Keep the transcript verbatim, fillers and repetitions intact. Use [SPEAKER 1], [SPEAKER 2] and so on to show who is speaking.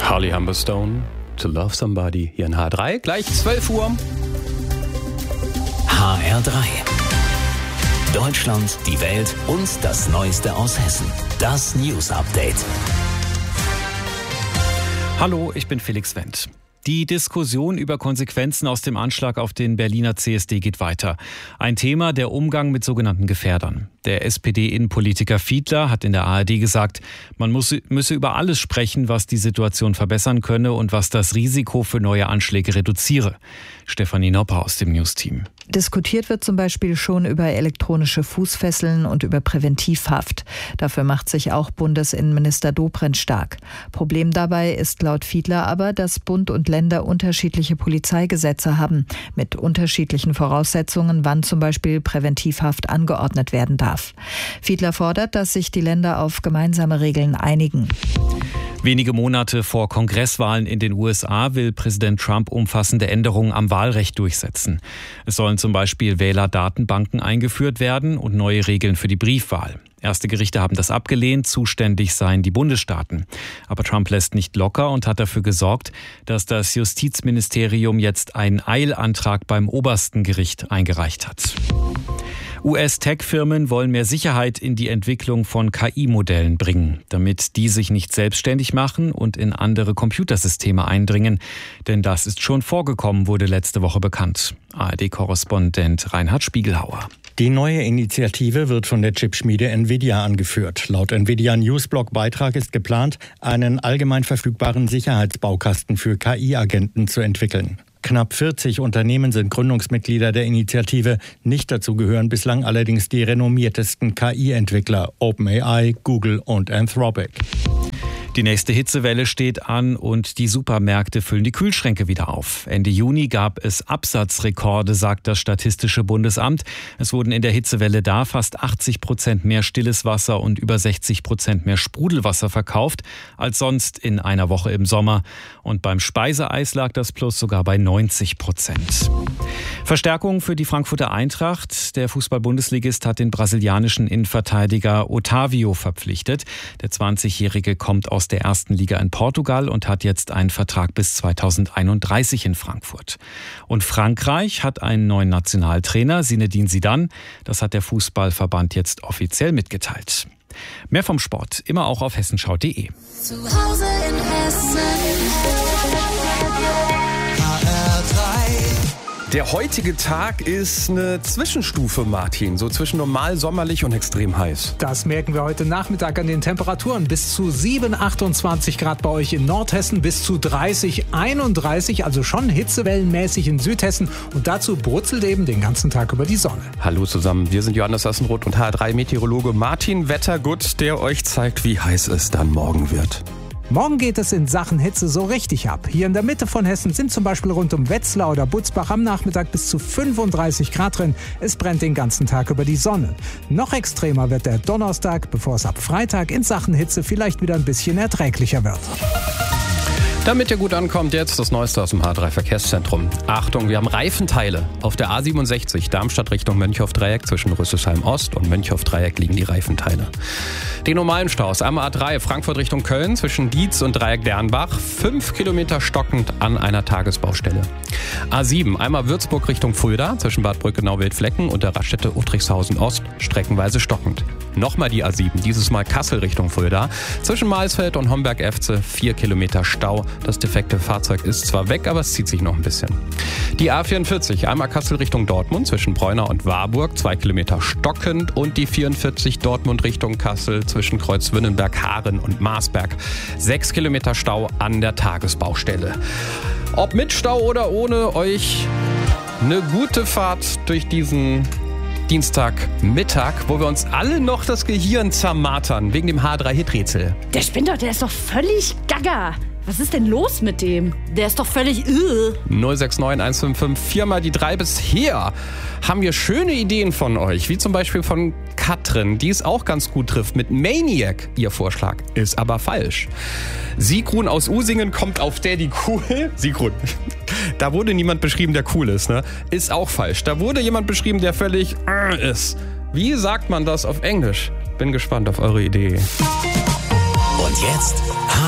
[SPEAKER 1] Harley Humberstone, To Love Somebody, hier in H drei, gleich zwölf Uhr.
[SPEAKER 2] H R drei. Deutschland, die Welt und das Neueste aus Hessen. Das News Update.
[SPEAKER 3] Hallo, ich bin Felix Wendt. Die Diskussion über Konsequenzen aus dem Anschlag auf den Berliner C S D geht weiter. Ein Thema, der Umgang mit sogenannten Gefährdern. Der S P D-Innenpolitiker Fiedler hat in der A R D gesagt, man muss, müsse über alles sprechen, was die Situation verbessern könne und was das Risiko für neue Anschläge reduziere. Stefanie Nopper aus dem News-Team.
[SPEAKER 4] Diskutiert wird zum Beispiel schon über elektronische Fußfesseln und über Präventivhaft. Dafür macht sich auch Bundesinnenminister Dobrindt stark. Problem dabei ist laut Fiedler aber, dass Bund und Länder unterschiedliche Polizeigesetze haben, mit unterschiedlichen Voraussetzungen, wann zum Beispiel Präventivhaft angeordnet werden darf. Fiedler fordert, dass sich die Länder auf gemeinsame Regeln einigen.
[SPEAKER 3] Wenige Monate vor Kongresswahlen in den U S A will Präsident Trump umfassende Änderungen am Wahlrecht durchsetzen. Es sollen zum Beispiel Wählerdatenbanken eingeführt werden und neue Regeln für die Briefwahl. Erste Gerichte haben das abgelehnt, zuständig seien die Bundesstaaten. Aber Trump lässt nicht locker und hat dafür gesorgt, dass das Justizministerium jetzt einen Eilantrag beim obersten Gericht eingereicht hat. U S-Tech-Firmen wollen mehr Sicherheit in die Entwicklung von K I-Modellen bringen, damit die sich nicht selbstständig machen und in andere Computersysteme eindringen. Denn das ist schon vorgekommen, wurde letzte Woche bekannt. A R D-Korrespondent Reinhard Spiegelhauer.
[SPEAKER 5] Die neue Initiative wird von der Chipschmiede Nvidia angeführt. Laut Nvidia Newsblog-Beitrag ist geplant, einen allgemein verfügbaren Sicherheitsbaukasten für K I-Agenten zu entwickeln. Knapp vierzig Unternehmen sind Gründungsmitglieder der Initiative. Nicht dazu gehören bislang allerdings die renommiertesten K I-Entwickler OpenAI, Google und Anthropic.
[SPEAKER 3] Die nächste Hitzewelle steht an und die Supermärkte füllen die Kühlschränke wieder auf. Ende Juni gab es Absatzrekorde, sagt das Statistische Bundesamt. Es wurden in der Hitzewelle da fast achtzig Prozent mehr stilles Wasser und über sechzig Prozent mehr Sprudelwasser verkauft als sonst in einer Woche im Sommer. Und beim Speiseeis lag das Plus sogar bei neunzig Prozent. Verstärkung für die Frankfurter Eintracht. Der Fußball-Bundesligist hat den brasilianischen Innenverteidiger Otavio verpflichtet. Der zwanzigjährige kommt aus der ersten Liga in Portugal und hat jetzt einen Vertrag bis zweitausendeinunddreißig in Frankfurt. Und Frankreich hat einen neuen Nationaltrainer, Zinedine Zidane. Das hat der Fußballverband jetzt offiziell mitgeteilt. Mehr vom Sport, immer auch auf hessenschau punkt de.
[SPEAKER 6] Zu Hause in Hessen. H R drei.
[SPEAKER 1] Der heutige Tag ist eine Zwischenstufe, Martin, so zwischen normal, sommerlich und extrem heiß.
[SPEAKER 7] Das merken wir heute Nachmittag an den Temperaturen. Bis zu sieben, achtundzwanzig Grad bei euch in Nordhessen, bis zu dreißig, einunddreißig, also schon hitzewellenmäßig in Südhessen. Und dazu brutzelt eben den ganzen Tag über die Sonne.
[SPEAKER 1] Hallo zusammen, wir sind Johannes Sassenroth und H R drei Meteorologe Martin Wettergut, der euch zeigt, wie heiß es dann morgen wird.
[SPEAKER 7] Morgen geht es in Sachen Hitze so richtig ab. Hier in der Mitte von Hessen sind zum Beispiel rund um Wetzlar oder Butzbach am Nachmittag bis zu fünfunddreißig Grad drin. Es brennt den ganzen Tag über die Sonne. Noch extremer wird der Donnerstag, bevor es ab Freitag in Sachen Hitze vielleicht wieder ein bisschen erträglicher wird.
[SPEAKER 1] Damit ihr gut ankommt, jetzt das Neueste aus dem H drei Verkehrszentrum. Achtung, wir haben Reifenteile. Auf der A siebenundsechzig Darmstadt Richtung Mönchhoff-Dreieck, zwischen Rüsselsheim Ost und Mönchhoff-Dreieck liegen die Reifenteile. Die normalen Staus am A drei Frankfurt Richtung Köln zwischen Dietz und Dreieck Dernbach, fünf Kilometer stockend an einer Tagesbaustelle. A sieben einmal Würzburg Richtung Fulda zwischen Bad Brückenau-Wildflecken und der Raststätte Utrichshausen Ost, streckenweise stockend. Nochmal die A sieben, dieses Mal Kassel Richtung Fulda. Zwischen Maisfeld und Homberg-Efze vier Kilometer Stau. Das defekte Fahrzeug ist zwar weg, aber es zieht sich noch ein bisschen. Die A vierundvierzig, einmal Kassel Richtung Dortmund zwischen Preunau und Warburg, zwei Kilometer stockend. Und die vierundvierzig Dortmund Richtung Kassel zwischen Kreuzwünnenberg, Haaren und Marsberg. Sechs Kilometer Stau an der Tagesbaustelle. Ob mit Stau oder ohne, euch eine gute Fahrt durch diesen Dienstagmittag, wo wir uns alle noch das Gehirn zermartern wegen dem H drei Hiträtsel.
[SPEAKER 8] Der spinnt doch, der ist doch völlig gaga. Was ist denn los mit dem? Der ist doch völlig irre.
[SPEAKER 1] null sechs neun eins fünf fünf vier mal die drei. Bisher haben wir schöne Ideen von euch, wie zum Beispiel von Katrin, die es auch ganz gut trifft mit Maniac. Ihr Vorschlag ist aber falsch. Sigrun aus Usingen kommt auf Daddy Cool. Sigrun, da wurde niemand beschrieben, der cool ist, ne? Ist auch falsch. Da wurde jemand beschrieben, der völlig äh ist. Wie sagt man das auf Englisch? Bin gespannt auf eure Idee.
[SPEAKER 2] Und jetzt